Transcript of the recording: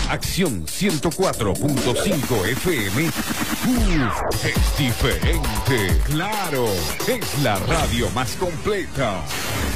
Acción 104.5 FM. Es diferente. Claro, es la radio más completa.